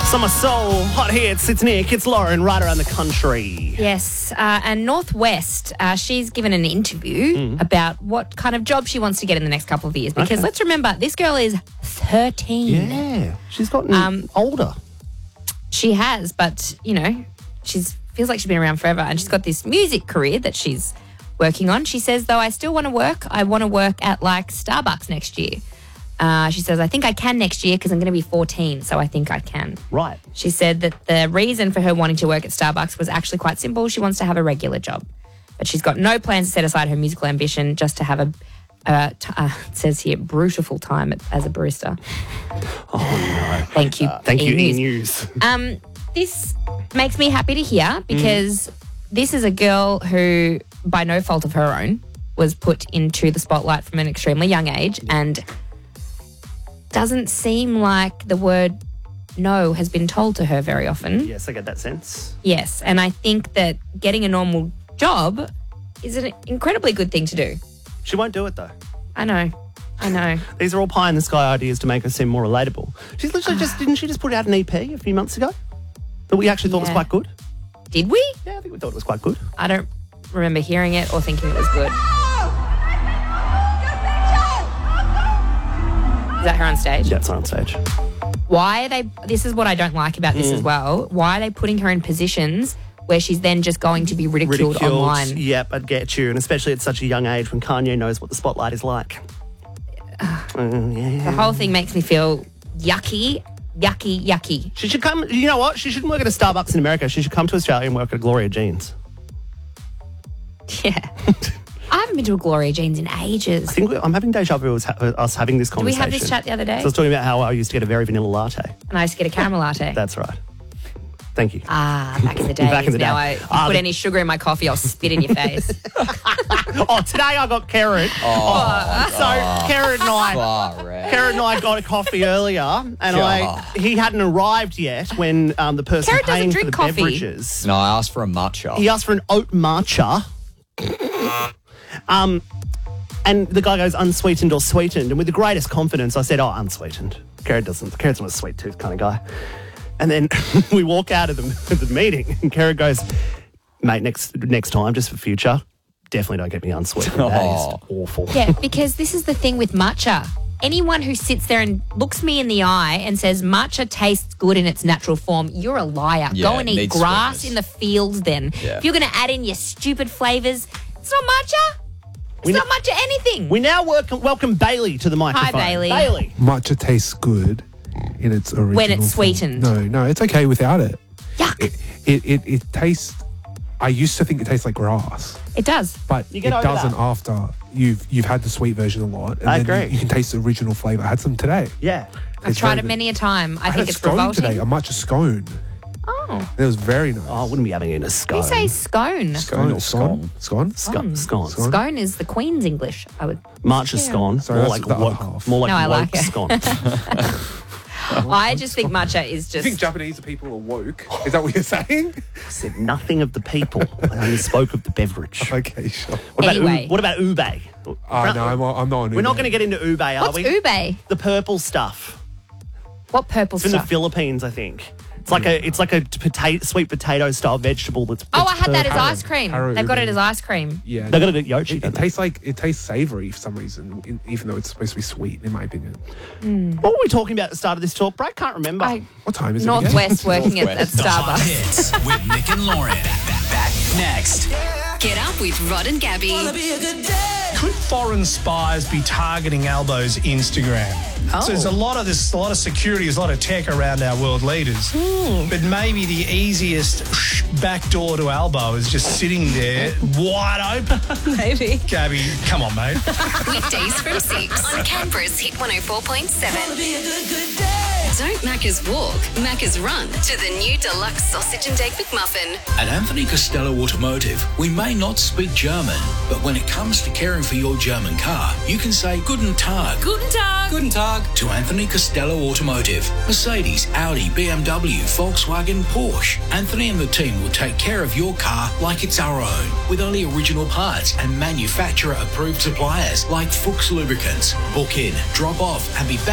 Summer Soul, hot hits. It's Nick, it's Lauren, right around the country. Yes, and Northwest, she's given an interview about what kind of job she wants to get in the next couple of years. Because let's remember, this girl is 13. Yeah, she's gotten older. She has, but, you know, feels like she's been around forever. And she's got this music career that she's working on. She says, though, I still want to work. I want to work at, like, Starbucks next year. She says, I think I can next year because I'm going to be 14, so I think I can. Right. She said that the reason for her wanting to work at Starbucks was actually quite simple. She wants to have a regular job. But she's got no plans to set aside her musical ambition just to have it says here, brutal time as a barista. Oh, no. Thank you. Thank you, E-News. This makes me happy to hear because this is a girl who, by no fault of her own, was put into the spotlight from an extremely young age and doesn't seem like the word no has been told to her very often. Yes, I get that sense. Yes, and I think that getting a normal job is an incredibly good thing to do. She won't do it, though. I know. These are all pie-in-the-sky ideas to make her seem more relatable. She's literally didn't she just put out an EP a few months ago that we actually thought was quite good? Did we? Yeah, I think we thought it was quite good. I don't remember hearing it or thinking it was good. Is that her on stage? Yeah, it's on stage. Why are they... This is what I don't like about this as well. Why are they putting her in positions where she's then just going to be ridiculed online? Yep, I'd get you. And especially at such a young age when Kanye knows what the spotlight is like. The whole thing makes me feel yucky. She should come... You know what? She shouldn't work at a Starbucks in America. She should come to Australia and work at Gloria Jeans. Yeah. I haven't been to a Gloria Jeans in ages. I think I'm having deja vu with us having this conversation. Did we have this chat the other day? So I was talking about how I used to get a very vanilla latte. And I used to get a caramel latte. That's right. Thank you. Back in the days. Back in the now day. I put any sugar in my coffee, I'll spit in your face. Today I got Karen. So Karen and I got a coffee earlier, and he hadn't arrived yet when the person Karen paying doesn't for drink the coffee. beverages. No, I asked for a matcha. He asked for an oat matcha. And the guy goes unsweetened or sweetened, and with the greatest confidence I said, unsweetened. Karen's not a sweet tooth kind of guy. And then we walk out of the meeting and Karen goes, mate, next time, just for future, definitely don't get me unsweetened. That is awful. Yeah, because this is the thing with matcha. Anyone who sits there and looks me in the eye and says matcha tastes good in its natural form, you're a liar. Yeah, Go and eat grass in the fields then. Yeah. If you're going to add in your stupid flavours, it's not matcha. It's not matcha anything. We now welcome Bailey to the microphone. Hi, Bailey. Bailey. Matcha tastes good in its original When it's form. sweetened. No, it's okay without it. Yuck. It tastes... I used to think it tastes like grass. It does. But You it get over doesn't that. after you've had the sweet version a lot. And I then agree. You can taste the original flavour. I had some today. Yeah. I've tried it many a time. I I think had a it's scone revolting. today, a matcha scone. Oh. It was very nice. I wouldn't be having it in a scone. You say scone. Scone or Scone. scone? Scone. Scone is the Queen's English, I would. Matcha scone. Sorry, more that's like the other woke. half. More like No, I woke like it. scone. I just think matcha is Do you think just... Japanese people are woke? Is that what you're saying? I said nothing of the people. I only spoke of the beverage. Okay, sure. Anyway. What about ube? No, I'm not. We're not going to get into ube, are What's we? ube? The purple stuff. What purple It's in the stuff? Philippines, I think. It's like a sweet potato style vegetable that's Oh, I had that as purple. ice cream. Taro They've got it ube. as ice cream. Yeah. They got it at Yoshi. It tastes savoury for some reason, even though it's supposed to be sweet, in my opinion. What were we talking about at the start of this talk, Brad? Can't remember. What time is it? Northwest working at Northwest. Starbucks. Hits with Nick and Lauren. Back next. Get up with Rod and Gabby. Could foreign spies be targeting Albo's Instagram? So there's a lot of security, there's a lot of tech around our world leaders. But maybe the easiest back door to Albo is just sitting there wide open. Maybe. Gabby, come on, mate. Weekdays from 6 on Canberra's Hit 104.7. Don't Macca's walk, Macca's run to the new deluxe sausage and egg McMuffin. At Anthony Costello Automotive, we may not speak German, but when it comes to caring for your German car, you can say Guten Tag. Guten Tag. Guten Tag to Anthony Costello Automotive. Mercedes, Audi, BMW, Volkswagen, Porsche. Anthony and the team will take care of your car like it's our own, with only original parts and manufacturer-approved suppliers like Fuchs Lubricants. Book in, drop off, and be back